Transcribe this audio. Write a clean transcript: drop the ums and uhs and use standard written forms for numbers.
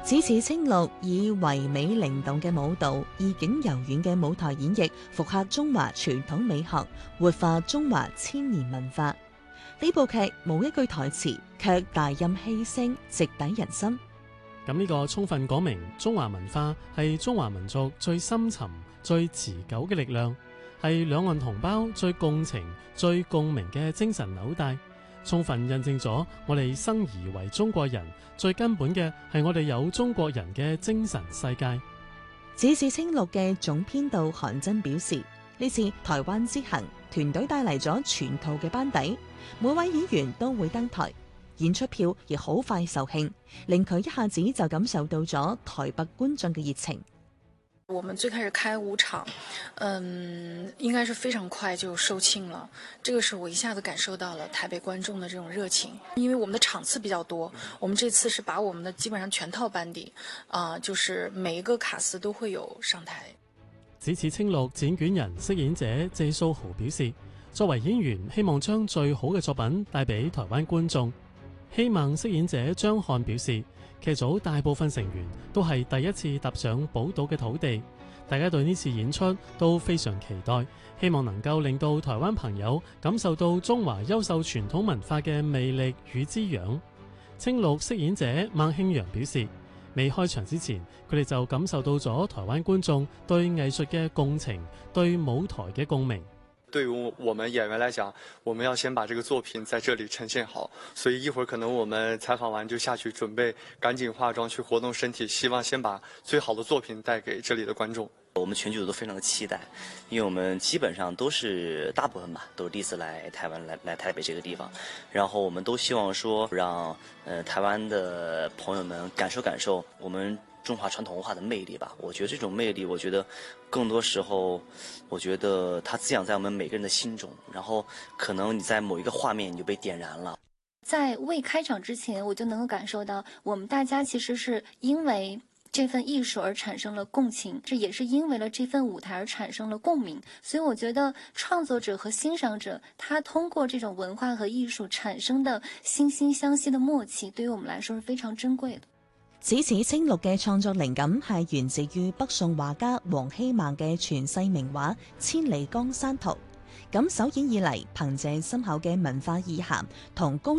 只此青綠以唯美靈動嘅舞蹈、意境柔軟嘅舞台演繹，復刻中華傳統美學，活化中華千年文化。呢部劇冇一句台詞，卻大任氣聲，直抵人心。 咁呢個充分講明中華文化係中華民族最深沉、最持久嘅力量，係兩岸同胞最共情、最共鳴嘅精神紐帶。充分印證咗我哋生而為中國人，最根本嘅係我哋有中國人嘅精神世界。 只此青綠嘅總編導韓真表示，呢次台灣之行，團隊帶嚟咗全套嘅班底，每位演員都會登台，演出票亦好快售罄，令佢一下子就感受到咗台北觀眾嘅熱情。 我們最開始開5場，應該是非常快就售罄了。這個是我一下子感受到了台北觀眾的這種熱情，因為我們的場次比較多，我們這次是把我們的基本上全套班底，就是每一個卡司都會有上台。 只此青綠剪卷人飾演者謝素豪表示，作為演員，希望將最好嘅作品帶俾台灣觀眾。希望飾演者張漢表示，劇組大部分成員都係第一次踏上寶島嘅土地，大家對呢次演出都非常期待，希望能夠令到台灣朋友感受到中華優秀傳統文化嘅魅力與滋養。青綠飾演者孟慶陽表示，未開場之前，佢哋就感受到咗台灣觀眾對藝術嘅共情，對舞台嘅共鳴。 對於我們演員來講，我們要先把這個作品在這裡呈現好，所以一會兒可能我們採訪完就下去準備，趕緊化妝去活動身體，希望先把最好的作品帶給這裡的觀眾。 我們全劇組都非常的期待，因為我們基本上都是大部分吧，都是第一次來台灣，來台北這個地方，然後我們都希望說讓台灣的朋友們感受我們中華傳統文化的魅力吧。我覺得這種魅力，我覺得更多時候，我覺得它滋養在我們每個人的心中，然後可能你在某一個畫面你就被點燃了。 在未開場之前，我就能夠感受到我們大家其實是因為這份藝術而產生了共情，這也是因為了這份舞台而產生了共鳴。所以我覺得創作者和欣賞者，他通過這種文化和藝術產生的惺惺相惜的默契，對於我們來說是非常珍貴的。 只此青綠嘅創作靈感係源自於北宋畫家王希孟嘅傳世名畫《千里江山圖》。咁首演以嚟，憑借深厚嘅文化意涵同高